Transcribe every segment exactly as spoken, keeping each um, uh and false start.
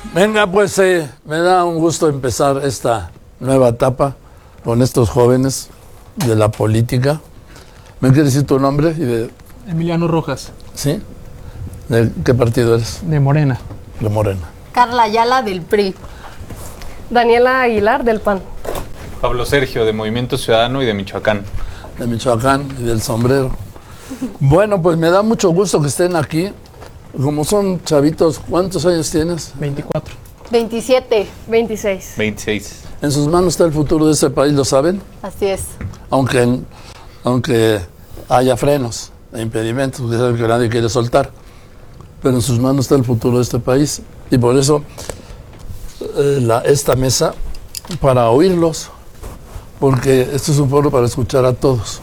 Venga, pues eh, me da un gusto empezar esta nueva etapa con estos jóvenes de la política. ¿Me quieres decir tu nombre? Y de... Emiliano Rojas. ¿Sí? ¿De qué partido eres? De Morena. De Morena. Carla Ayala, del P R I. Daniela Aguilar, del P A N. Pablo Sergio, de Movimiento Ciudadano y de Michoacán. De Michoacán y del Sombrero. Bueno, pues me da mucho gusto que estén aquí. Como son chavitos, ¿cuántos años tienes? veinticuatro. veintisiete. veintiséis. veintiséis. En sus manos está el futuro de este país, ¿lo saben? Así es. Aunque, aunque haya frenos e impedimentos, que saben que nadie quiere soltar. Pero en sus manos está el futuro de este país. Y por eso eh, la, esta mesa, para oírlos, porque esto es un foro para escuchar a todos.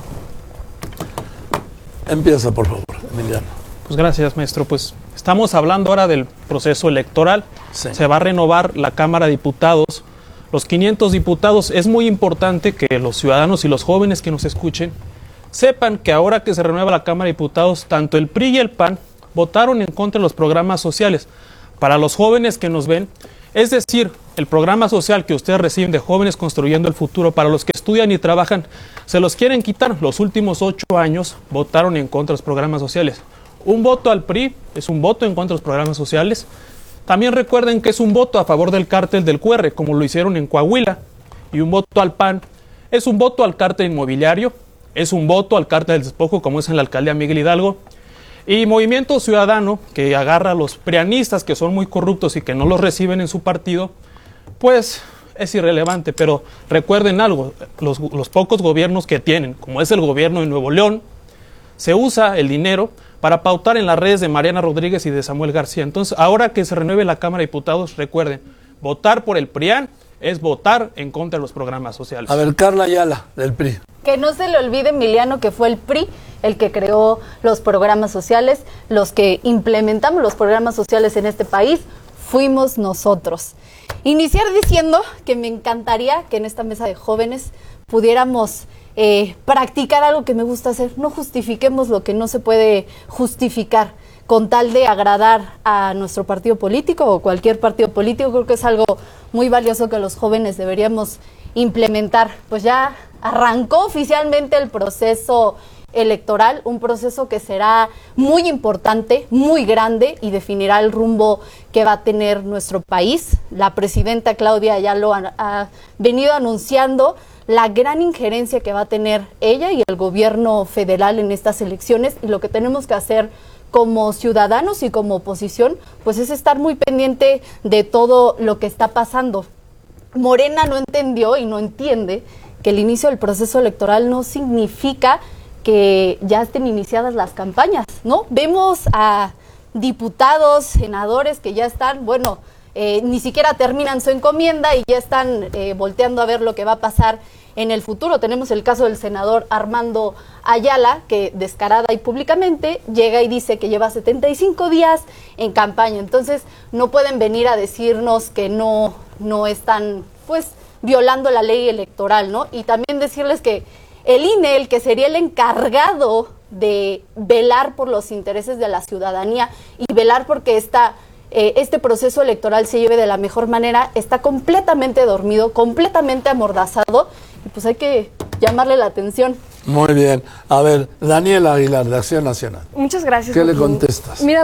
Empieza, por favor, Emiliano. Pues gracias, maestro. Pues estamos hablando ahora del proceso electoral. Sí. Se va a renovar la Cámara de Diputados. Los quinientos diputados. Es muy importante que los ciudadanos y los jóvenes que nos escuchen sepan que ahora que se renueva la Cámara de Diputados, tanto el P R I y el P A N votaron en contra de los programas sociales. Para los jóvenes que nos ven, es decir, el programa social que ustedes reciben de Jóvenes Construyendo el Futuro, para los que estudian y trabajan, se los quieren quitar. Los últimos ocho años votaron en contra de los programas sociales. Un voto al P R I es un voto en contra de los programas sociales. También recuerden que es un voto a favor del cártel del Q R, como lo hicieron en Coahuila. Y un voto al P A N es un voto al cártel inmobiliario, es un voto al cártel del despojo, como es en la alcaldía Miguel Hidalgo. Y Movimiento Ciudadano, que agarra a los prianistas que son muy corruptos y que no los reciben en su partido, pues es irrelevante. Pero recuerden algo, los, los pocos gobiernos que tienen, como es el gobierno de Nuevo León, se usa el dinero para pautar en las redes de Mariana Rodríguez y de Samuel García. Entonces, ahora que se renueve la Cámara de Diputados, recuerden, votar por el PRIAN es votar en contra de los programas sociales. A ver, Carla Ayala, del P R I. Que no se le olvide, Emiliano, que fue el P R I el que creó los programas sociales, los que implementamos los programas sociales en este país, fuimos nosotros. Iniciar diciendo que me encantaría que en esta mesa de jóvenes pudiéramos eh, practicar algo que me gusta hacer. No justifiquemos lo que no se puede justificar con tal de agradar a nuestro partido político o cualquier partido político. Creo que es algo muy valioso que los jóvenes deberíamos implementar. Pues ya arrancó oficialmente el proceso electoral, un proceso que será muy importante, muy grande y definirá el rumbo que va a tener nuestro país. La presidenta Claudia ya lo ha, ha venido anunciando, la gran injerencia que va a tener ella y el gobierno federal en estas elecciones, y lo que tenemos que hacer como ciudadanos y como oposición, pues es estar muy pendiente de todo lo que está pasando. Morena no entendió y no entiende que el inicio del proceso electoral no significa que ya estén iniciadas las campañas, ¿no? Vemos a diputados, senadores que ya están, bueno, eh, ni siquiera terminan su encomienda y ya están eh, volteando a ver lo que va a pasar en el futuro. Tenemos el caso del senador Armando Ayala, que descarada y públicamente llega y dice que lleva setenta y cinco días en campaña. Entonces no pueden venir a decirnos que no, no están, pues, violando la ley electoral, ¿no? Y también decirles que el I N E, el que sería el encargado de velar por los intereses de la ciudadanía y velar porque esta, eh, este proceso electoral se lleve de la mejor manera, está completamente dormido, completamente amordazado, y pues hay que llamarle la atención. Muy bien. A ver, Daniela Aguilar, de Acción Nacional. Muchas gracias. ¿Qué Joaquín. le contestas? Mira,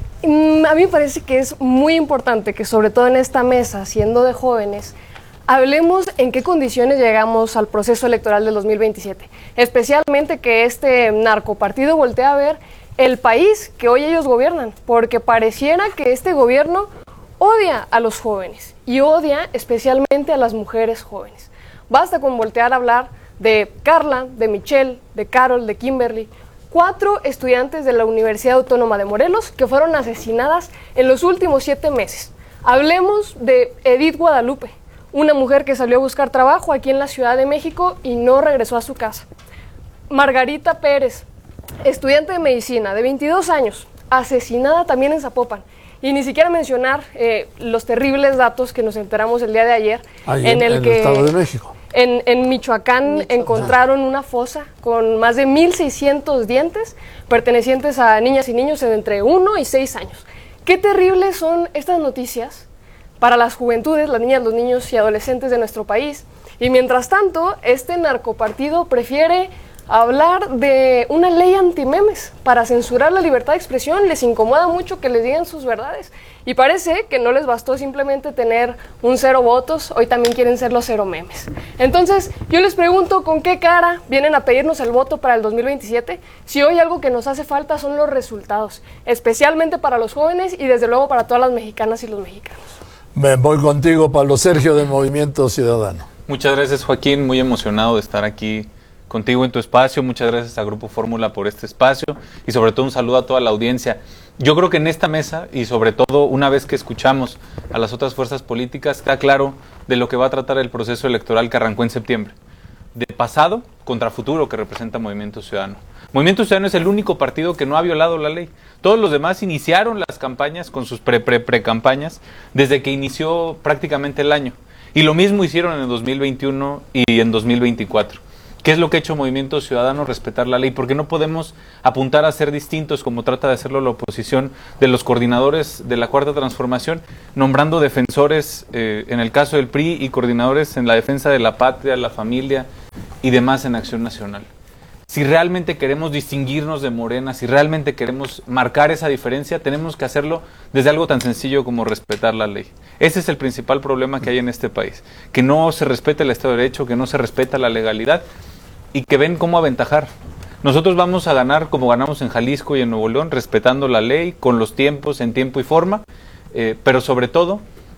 mm, a mí me parece que es muy importante que, sobre todo en esta mesa, siendo de jóvenes, hablemos en qué condiciones llegamos al proceso electoral del dos mil veintisiete. Especialmente que este narcopartido voltea a ver el país que hoy ellos gobiernan, porque pareciera que este gobierno odia a los jóvenes y odia especialmente a las mujeres jóvenes. Basta con voltear a hablar de Carla, de Michelle, de Carol, de Kimberly, cuatro estudiantes de la Universidad Autónoma de Morelos que fueron asesinadas en los últimos siete meses. Hablemos de Edith Guadalupe, una mujer que salió a buscar trabajo aquí en la Ciudad de México y no regresó a su casa. Margarita Pérez, estudiante de medicina de veintidós años, asesinada también en Zapopan. Y ni siquiera mencionar eh, los terribles datos que nos enteramos el día de ayer, Ahí en, en el el que Estado de México. En, en Michoacán, Michoacán encontraron una fosa con más de mil seiscientos dientes pertenecientes a niñas y niños de entre uno y seis años. Qué terribles son estas noticias para las juventudes, las niñas, los niños y adolescentes de nuestro país. Y mientras tanto, este narcopartido prefiere hablar de una ley antimemes para censurar la libertad de expresión. Les incomoda mucho que les digan sus verdades. Y parece que no les bastó simplemente tener un cero votos, hoy también quieren ser los cero memes. Entonces, yo les pregunto, ¿con qué cara vienen a pedirnos el voto para el dos mil veintisiete? Si hoy algo que nos hace falta son los resultados, especialmente para los jóvenes y desde luego para todas las mexicanas y los mexicanos. Me voy contigo, Pablo Sergio, de Movimiento Ciudadano. Muchas gracias, Joaquín, muy emocionado de estar aquí contigo en tu espacio. Muchas gracias a Grupo Fórmula por este espacio y sobre todo un saludo a toda la audiencia. Yo creo que en esta mesa y sobre todo una vez que escuchamos a las otras fuerzas políticas, está claro de lo que va a tratar el proceso electoral que arrancó en septiembre. De pasado contra futuro que representa Movimiento Ciudadano. Movimiento Ciudadano es el único partido que no ha violado la ley. Todos los demás iniciaron las campañas con sus pre-pre-pre-campañas desde que inició prácticamente el año. Y lo mismo hicieron en el dos mil veintiuno y en dos mil veinticuatro. ¿Qué es lo que ha hecho Movimiento Ciudadano? Respetar la ley, porque no podemos apuntar a ser distintos como trata de hacerlo la oposición de los coordinadores de la Cuarta Transformación, nombrando defensores eh, en el caso del P R I y coordinadores en la defensa de la patria, la familia y demás en Acción Nacional. Si realmente queremos distinguirnos de Morena, si realmente queremos marcar esa diferencia, tenemos que hacerlo desde algo tan sencillo como respetar la ley. Ese es el principal problema que hay en este país, que no se respeta el Estado de Derecho, que no se respeta la legalidad y que ven cómo aventajar. Nosotros vamos a ganar como ganamos en Jalisco y en Nuevo León, respetando la ley, con los tiempos, en tiempo y forma, eh, pero sobre todo,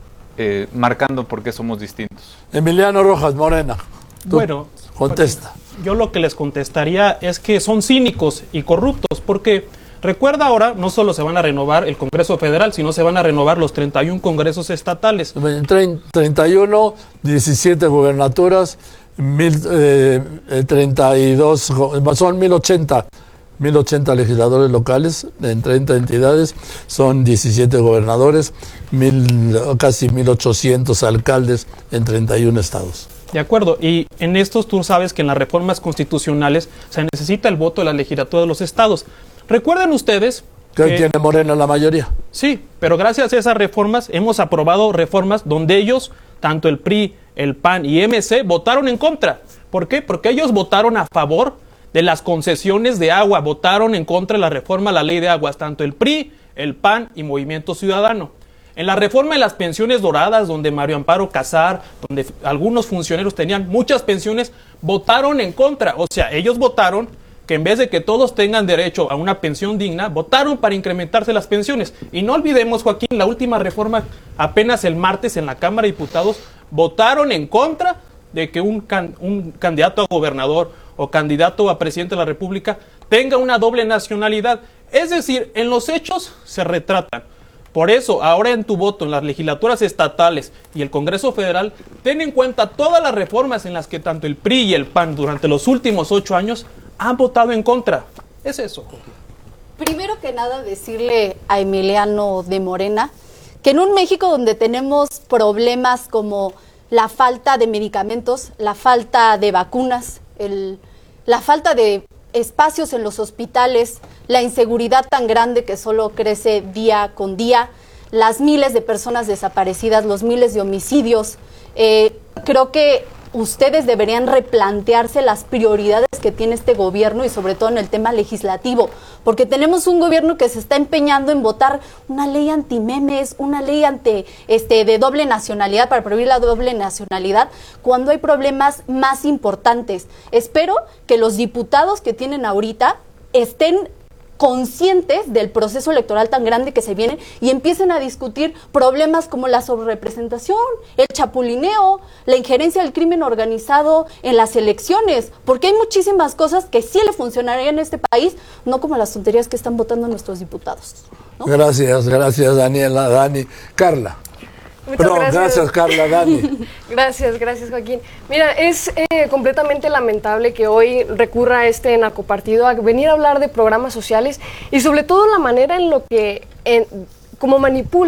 eh, marcando por qué somos distintos. Emiliano Rojas, Morena. Tú Bueno, contesta. Yo lo que les contestaría es que son cínicos y corruptos, porque recuerda ahora, no solo se van a renovar el Congreso Federal, sino se van a renovar los treinta y uno congresos estatales. treinta y uno, diecisiete gubernaturas, mil, eh, treinta y dos, son mil ochenta, mil ochenta legisladores locales en treinta entidades, son diecisiete gobernadores, mil, casi mil ochocientos alcaldes en treinta y uno estados. De acuerdo, y en estos tú sabes que en las reformas constitucionales se necesita el voto de la legislatura de los estados. Recuerden ustedes que que tiene Morena la mayoría. Sí, pero gracias a esas reformas hemos aprobado reformas donde ellos, tanto el P R I, el P A N y M C, votaron en contra. ¿Por qué? Porque ellos votaron a favor de las concesiones de agua, votaron en contra de la reforma a la ley de aguas, tanto el P R I, el P A N y Movimiento Ciudadano. En la reforma de las pensiones doradas, donde Mario Amparo Casar, donde algunos funcionarios tenían muchas pensiones, votaron en contra. O sea, ellos votaron que en vez de que todos tengan derecho a una pensión digna, votaron para incrementarse las pensiones. Y no olvidemos, Joaquín, la última reforma, apenas el martes en la Cámara de Diputados, votaron en contra de que un, can, un candidato a gobernador o candidato a presidente de la República tenga una doble nacionalidad. Es decir, en los hechos se retratan. Por eso, ahora en tu voto en las legislaturas estatales y el Congreso Federal, ten en cuenta todas las reformas en las que tanto el P R I y el P A N durante los últimos ocho años han votado en contra. Es eso. Primero que nada, decirle a Emiliano de Morena que en un México donde tenemos problemas como la falta de medicamentos, la falta de vacunas, el, la falta de espacios en los hospitales, la inseguridad tan grande que solo crece día con día, las miles de personas desaparecidas, los miles de homicidios, eh, creo que ustedes deberían replantearse las prioridades que tiene este gobierno y sobre todo en el tema legislativo, porque tenemos un gobierno que se está empeñando en votar una ley antimemes, una ley ante este de doble nacionalidad, para prohibir la doble nacionalidad, cuando hay problemas más importantes. Espero que los diputados que tienen ahorita estén conscientes del proceso electoral tan grande que se viene y empiecen a discutir problemas como la sobrerepresentación, el chapulineo, la injerencia del crimen organizado en las elecciones, porque hay muchísimas cosas que sí le funcionarían en este país, no como las tonterías que están votando nuestros diputados, ¿no? Gracias, gracias Daniela, Dani. Carla. Muchas Perdón, gracias. gracias Carla, Dani. Gracias, gracias Joaquín. Mira, es eh, completamente lamentable que hoy recurra este narcopartido a venir a hablar de programas sociales y sobre todo la manera en lo que, en, como manipulan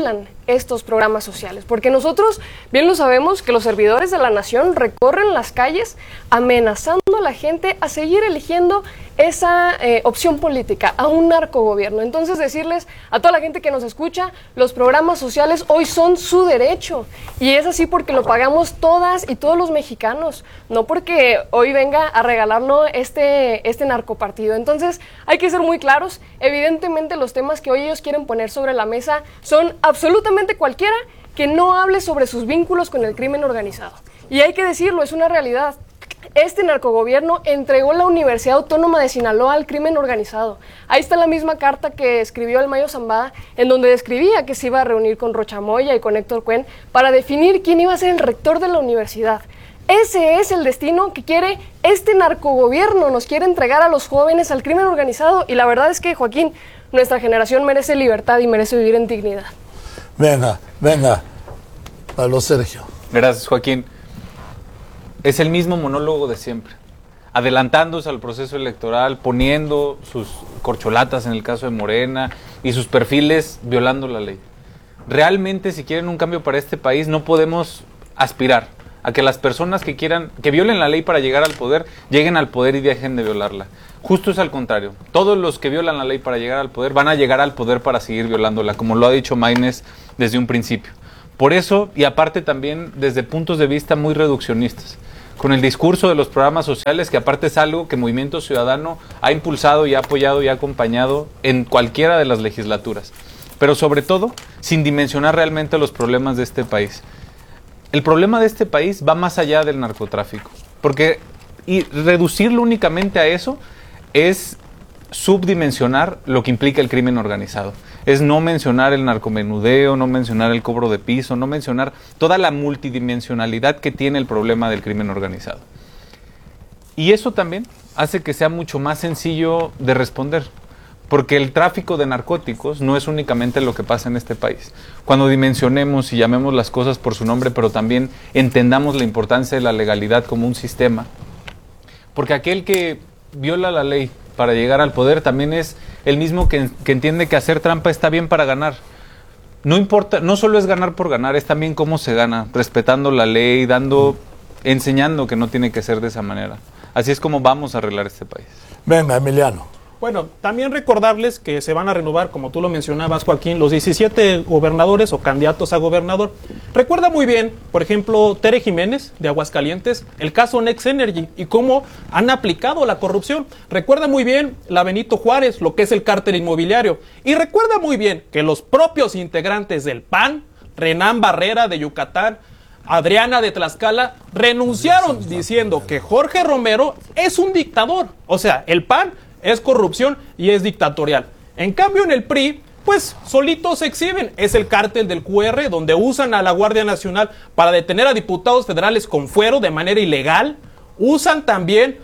estos programas sociales, porque nosotros bien lo sabemos que los servidores de la nación recorren las calles amenazando a la gente a seguir eligiendo esa eh, opción política, a un narcogobierno. Entonces decirles a toda la gente que nos escucha, los programas sociales hoy son su derecho, y es así porque lo pagamos todas y todos los mexicanos, no porque hoy venga a regalarnos este, este narcopartido. Entonces hay que ser muy claros. Evidentemente los temas que hoy ellos quieren poner sobre la mesa son absolutamente cualquiera que no hable sobre sus vínculos con el crimen organizado, y hay que decirlo, es una realidad. Este narcogobierno entregó la Universidad Autónoma de Sinaloa al crimen organizado. Ahí está la misma carta que escribió el Mayo Zambada, en donde describía que se iba a reunir con Rocha Moya y con Héctor Cuen para definir quién iba a ser el rector de la universidad. Ese es el destino que quiere este narcogobierno, nos quiere entregar a los jóvenes al crimen organizado, y la verdad es que, Joaquín, nuestra generación merece libertad y merece vivir en dignidad. Venga, venga, Pablo Sergio. Gracias, Joaquín. Es el mismo monólogo de siempre, adelantándose al proceso electoral, poniendo sus corcholatas en el caso de Morena y sus perfiles violando la ley. Realmente, si quieren un cambio para este país, no podemos aspirar a que las personas que quieran, que violen la ley para llegar al poder, lleguen al poder y dejen de violarla. Justo es al contrario. Todos los que violan la ley para llegar al poder van a llegar al poder para seguir violándola, como lo ha dicho Maynes desde un principio. Por eso, y aparte también desde puntos de vista muy reduccionistas, con el discurso de los programas sociales, que aparte es algo que Movimiento Ciudadano ha impulsado y ha apoyado y ha acompañado en cualquiera de las legislaturas, pero sobre todo sin dimensionar realmente los problemas de este país. El problema de este país va más allá del narcotráfico, porque y reducirlo únicamente a eso es subdimensionar lo que implica el crimen organizado. Es no mencionar el narcomenudeo, no mencionar el cobro de piso, no mencionar toda la multidimensionalidad que tiene el problema del crimen organizado. Y eso también hace que sea mucho más sencillo de responder, porque el tráfico de narcóticos no es únicamente lo que pasa en este país. Cuando dimensionemos y llamemos las cosas por su nombre, pero también entendamos la importancia de la legalidad como un sistema, porque aquel que viola la ley para llegar al poder también es el mismo que, que entiende que hacer trampa está bien para ganar. No importa, no solo es ganar por ganar, es también cómo se gana, respetando la ley, dando, enseñando que no tiene que ser de esa manera. Así es como vamos a arreglar este país. Venga, Emiliano. Bueno, también recordarles que se van a renovar, como tú lo mencionabas, Joaquín, los diecisiete gobernadores o candidatos a gobernador. Recuerda muy bien, por ejemplo, Tere Jiménez, de Aguascalientes, el caso Next Energy y cómo han aplicado la corrupción. Recuerda muy bien la Benito Juárez, lo que es el cártel inmobiliario. Y recuerda muy bien que los propios integrantes del P A N, Renán Barrera de Yucatán, Adriana de Tlaxcala, renunciaron diciendo que Jorge Romero es un dictador. O sea, el P A N es corrupción y es dictatorial. En cambio, en el P R I, pues solitos se exhiben. Es el cártel del Q R, donde usan a la Guardia Nacional para detener a diputados federales con fuero de manera ilegal. Usan también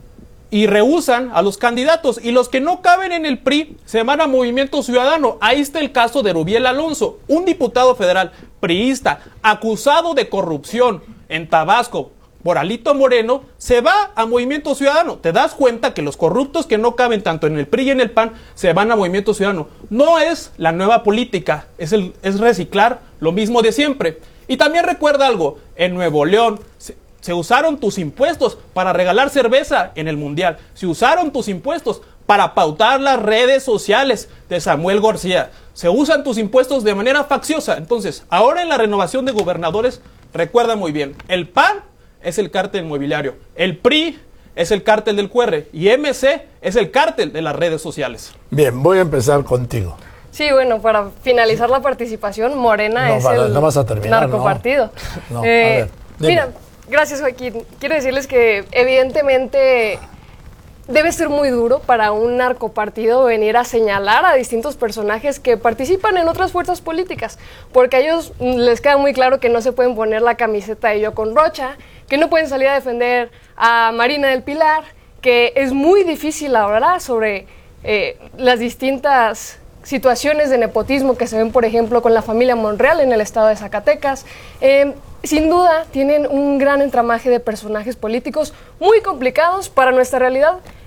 y rehusan a los candidatos. Y los que no caben en el P R I se van a Movimiento Ciudadano. Ahí está el caso de Rubiel Alonso, un diputado federal priista acusado de corrupción en Tabasco por Alito Moreno, se va a Movimiento Ciudadano. Te das cuenta que los corruptos que no caben tanto en el P R I y en el P A N se van a Movimiento Ciudadano. No es la nueva política, es, el, es reciclar lo mismo de siempre. Y también recuerda algo, en Nuevo León se, se usaron tus impuestos para regalar cerveza en el Mundial. Se usaron tus impuestos para pautar las redes sociales de Samuel García. Se usan tus impuestos de manera facciosa. Entonces, ahora en la renovación de gobernadores, recuerda muy bien, el P A N es el cártel inmobiliario, el P R I es el cártel del Q R y M C es el cártel de las redes sociales. Bien, voy a empezar contigo. Sí, bueno, para finalizar la participación, Morena no, es para, el no vas a terminar, narcopartido. No, no, eh, a ver, mira, gracias, Joaquín. Quiero decirles que evidentemente debe ser muy duro para un narcopartido venir a señalar a distintos personajes que participan en otras fuerzas políticas, porque a ellos les queda muy claro que no se pueden poner la camiseta de yo con Rocha, que no pueden salir a defender a Marina del Pilar, que es muy difícil hablar sobre eh, las distintas situaciones de nepotismo que se ven, por ejemplo, con la familia Monreal en el estado de Zacatecas. Eh, sin duda, tienen un gran entramaje de personajes políticos muy complicados para nuestra realidad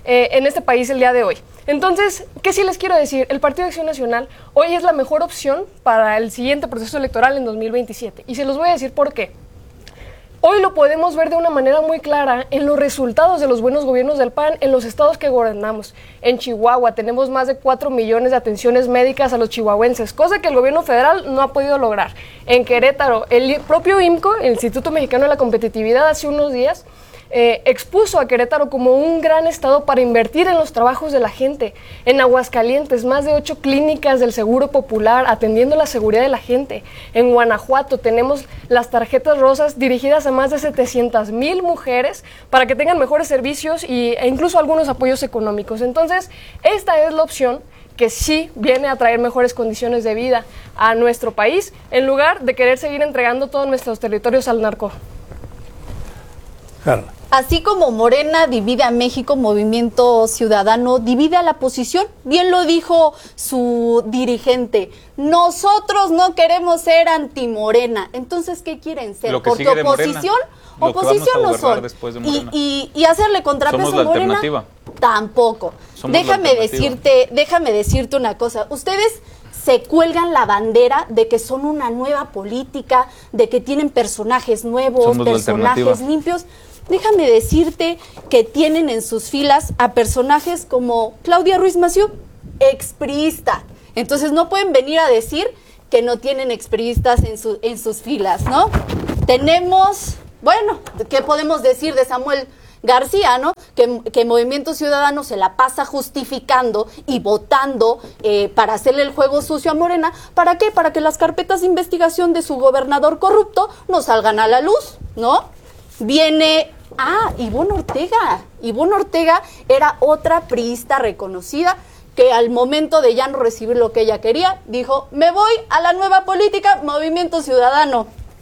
eh, en este país el día de hoy. Entonces, ¿qué sí les quiero decir? El Partido de Acción Nacional hoy es la mejor opción para el siguiente proceso electoral en dos mil veintisiete. Y se los voy a decir por qué. Hoy lo podemos ver de una manera muy clara en los resultados de los buenos gobiernos del P A N en los estados que gobernamos. En Chihuahua tenemos más de cuatro millones de atenciones médicas a los chihuahuenses, cosa que el gobierno federal no ha podido lograr. En Querétaro, el propio I M C O, el Instituto Mexicano de la Competitividad, hace unos días Eh, expuso a Querétaro como un gran estado para invertir en los trabajos de la gente. En Aguascalientes, más de ocho clínicas del Seguro Popular atendiendo la seguridad de la gente. En Guanajuato tenemos las tarjetas rosas dirigidas a más de setecientas mil mujeres para que tengan mejores servicios y, e incluso algunos apoyos económicos. Entonces, esta es la opción que sí viene a traer mejores condiciones de vida a nuestro país, en lugar de querer seguir entregando todos nuestros territorios al narco. Carla. Así como Morena divide a México, Movimiento Ciudadano divide a la oposición. Bien lo dijo su dirigente. Nosotros no queremos ser anti-Morena. Entonces, ¿qué quieren ser? Lo que Porque sigue de oposición, Morena, oposición no son. De y, y, y hacerle contrapeso Somos a la Morena, alternativa. tampoco. Somos la Déjame alternativa. decirte, déjame decirte una cosa. Ustedes se cuelgan la bandera de que son una nueva política, de que tienen personajes nuevos, Somos la personajes alternativa. limpios. Déjame decirte que tienen en sus filas a personajes como Claudia Ruiz Massieu, expriista. Entonces no pueden venir a decir que no tienen expriistas en, su, en sus filas, ¿no? Tenemos, bueno, ¿qué podemos decir de Samuel García, no? Que, que Movimiento Ciudadano se la pasa justificando y votando eh, para hacerle el juego sucio a Morena. ¿Para qué? Para que las carpetas de investigación de su gobernador corrupto no salgan a la luz, ¿no? Viene... Ah, Ivonne Ortega. Ivonne Ortega era otra priista reconocida que al momento de ya no recibir lo que ella quería, dijo, me voy a la nueva política, Movimiento Ciudadano.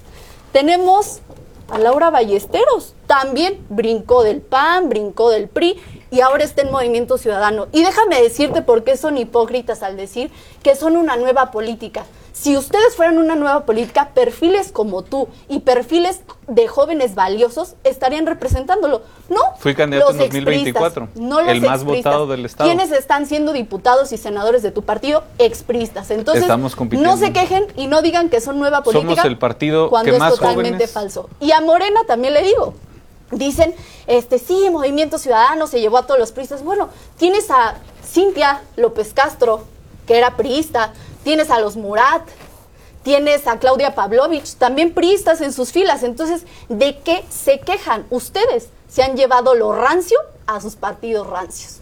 Tenemos a Laura Ballesteros, también brincó del P A N, brincó del P R I y ahora está en Movimiento Ciudadano. Y déjame decirte por qué son hipócritas al decir que son una nueva política. Si ustedes fueran una nueva política, perfiles como tú y perfiles de jóvenes valiosos estarían representándolo. No, Fui candidato los en dos mil veinticuatro, no los el más expristas. votado del estado. ¿Quiénes están siendo diputados y senadores de tu partido? Expristas. Entonces, Estamos compitiendo. no se quejen y no digan que son nueva política. Somos el partido cuando que es más totalmente jóvenes... falso. Y a Morena también le digo. Dicen, este sí, Movimiento Ciudadano se llevó a todos los priistas. Bueno, tienes a Cintia López Castro, que era priista. Tienes a los Murat. Tienes a Claudia Pavlovich, también priistas en sus filas. Entonces, ¿de qué se quejan? Ustedes se han llevado lo rancio a sus partidos rancios.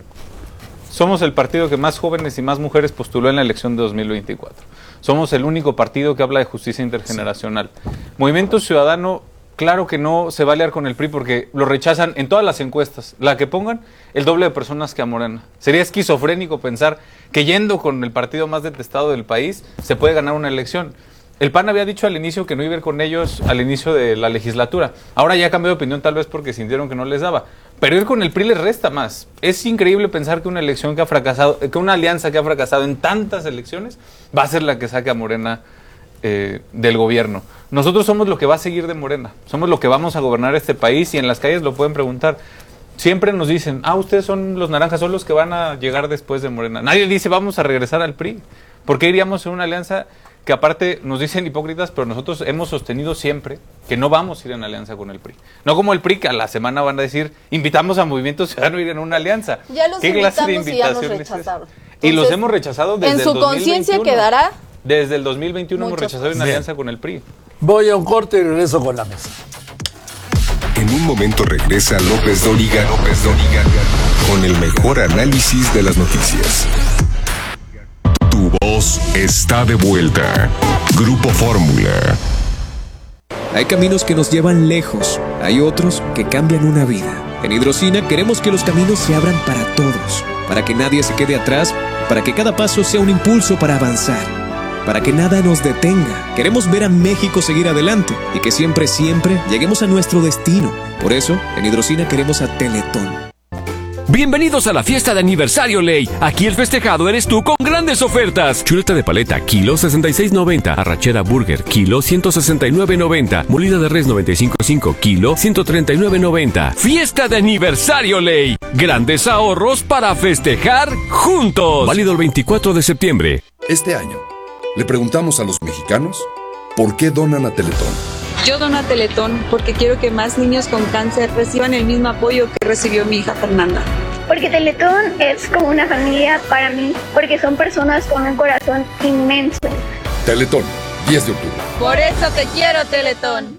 Somos el partido que más jóvenes y más mujeres postuló en la elección de dos mil veinticuatro. Somos el único partido que habla de justicia intergeneracional. Sí. Movimiento Ciudadano, claro que no se va a aliar con el P R I porque lo rechazan en todas las encuestas. La que pongan, el doble de personas que a Morena. Sería esquizofrénico pensar que yendo con el partido más detestado del país se puede ganar una elección. El P A N había dicho al inicio que no iba a ir con ellos al inicio de la legislatura. Ahora ya cambió de opinión tal vez porque sintieron que no les daba. Pero ir con el P R I les resta más. Es increíble pensar que una elección que ha fracasado, que una alianza que ha fracasado en tantas elecciones va a ser la que saque a Morena eh, del gobierno. Nosotros somos lo que va a seguir de Morena. Somos lo que vamos a gobernar este país y en las calles lo pueden preguntar. Siempre nos dicen, ah, ustedes son los naranjas, son los que van a llegar después de Morena. Nadie dice, vamos a regresar al P R I. ¿Por qué iríamos en una alianza que aparte nos dicen hipócritas, pero nosotros hemos sostenido siempre que no vamos a ir en alianza con el P R I? No como el P R I, que a la semana van a decir, invitamos a Movimiento Ciudadano a ir en una alianza. Ya los ¿Qué clase de invitamos y ya nos invitación es esa? rechazaron. Y los Entonces, hemos rechazado desde en el su dos mil conciencia veintiuno. quedará. Desde el dos mil veintiuno hemos Muchas rechazado una cosas. alianza con el P R I. Voy a un corte y regreso con la mesa. En un momento regresa López Dóriga, López Dóriga, con el mejor análisis de las noticias. Tu voz está de vuelta. Grupo Fórmula. Hay caminos que nos llevan lejos, hay otros que cambian una vida. En Hidrocina queremos que los caminos se abran para todos, para que nadie se quede atrás, para que cada paso sea un impulso para avanzar, para que nada nos detenga. Queremos ver a México seguir adelante y que siempre, siempre lleguemos a nuestro destino. Por eso, en Hidrocina queremos a Teletón. Bienvenidos a la fiesta de aniversario Ley. Aquí el festejado eres tú con grandes ofertas. Chuleta de paleta, kilo sesenta y seis noventa. Arrachera burger, kilo ciento sesenta y nueve noventa. Molida de res noventa y cinco punto cinco, kilo ciento treinta y nueve noventa. Fiesta de aniversario Ley. Grandes ahorros para festejar juntos. Válido el veinticuatro de septiembre. Este año, le preguntamos a los mexicanos por qué donan a Teletón. Yo dono a Teletón porque quiero que más niños con cáncer reciban el mismo apoyo que recibió mi hija Fernanda. Porque Teletón es como una familia para mí, porque son personas con un corazón inmenso. Teletón, diez de octubre. Por eso te quiero, Teletón.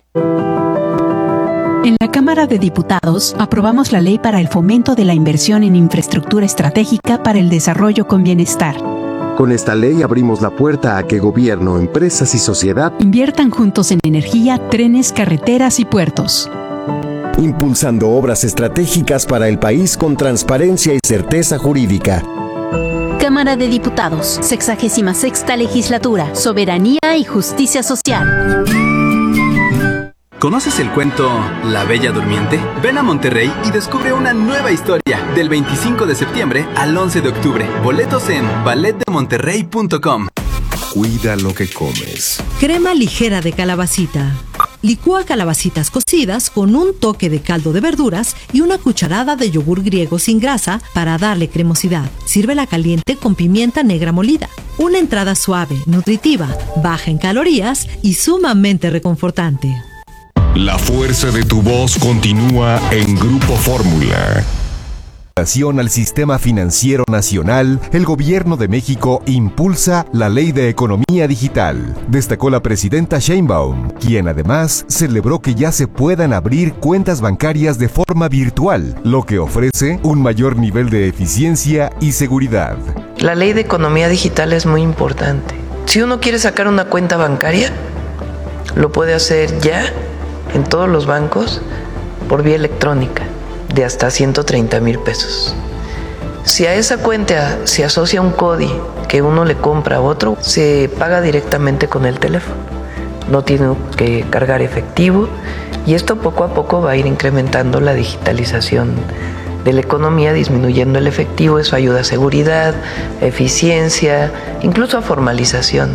En la Cámara de Diputados aprobamos la ley para el fomento de la inversión en infraestructura estratégica para el desarrollo con bienestar. Con esta ley abrimos la puerta a que gobierno, empresas y sociedad inviertan juntos en energía, trenes, carreteras y puertos. Impulsando obras estratégicas para el país con transparencia y certeza jurídica. Cámara de Diputados, sexagésima sexta legislatura, soberanía y justicia social. ¿Conoces el cuento La Bella Durmiente? Ven a Monterrey y descubre una nueva historia del veinticinco de septiembre al once de octubre. Boletos en ballet de monterrey punto com. Cuida lo que comes. Crema ligera de calabacita. Licúa calabacitas cocidas con un toque de caldo de verduras y una cucharada de yogur griego sin grasa para darle cremosidad. Sírvela caliente con pimienta negra molida. Una entrada suave, nutritiva, baja en calorías y sumamente reconfortante. La fuerza de tu voz continúa en Grupo Fórmula. Al Sistema Financiero Nacional, el Gobierno de México impulsa la Ley de Economía Digital, destacó la presidenta Sheinbaum, quien además celebró que ya se puedan abrir cuentas bancarias de forma virtual, lo que ofrece un mayor nivel de eficiencia y seguridad. La Ley de Economía Digital es muy importante. Si uno quiere sacar una cuenta bancaria, lo puede hacer ya en todos los bancos por vía electrónica, de hasta ciento treinta mil pesos. Si a esa cuenta se asocia un C O D I que uno le compra a otro, se paga directamente con el teléfono. No tiene que cargar efectivo y esto poco a poco va a ir incrementando la digitalización de la economía, disminuyendo el efectivo. Eso ayuda a seguridad, a eficiencia, incluso a formalización.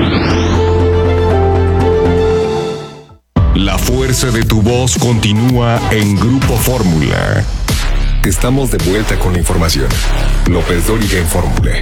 La fuerza de tu voz continúa en Grupo Fórmula. Estamos de vuelta con la información. López Dóriga en Fórmula.